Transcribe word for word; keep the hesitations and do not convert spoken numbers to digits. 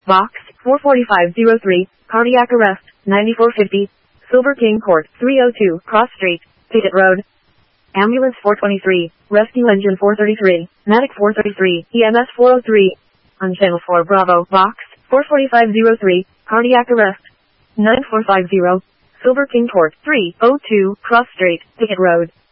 Box four forty-five oh three, cardiac arrest, ninety-four fifty, Silver King Court, three oh two, Cross Street, Pickett Road. Ambulance four twenty-three, Rescue Engine four thirty-three, Medic four thirty-three, E M S four oh three. On Channel four Bravo, Box four forty-five oh three, cardiac arrest, nine four five zero, Silver King Court, three oh two, Cross Street, Pickett Road.